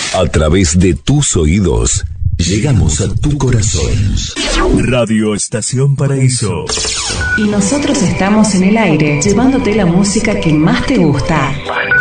A través de tus oídos, llegamos a tu corazón. Radio Estación Paraíso. Y nosotros estamos en el aire, llevándote la música que más te gusta.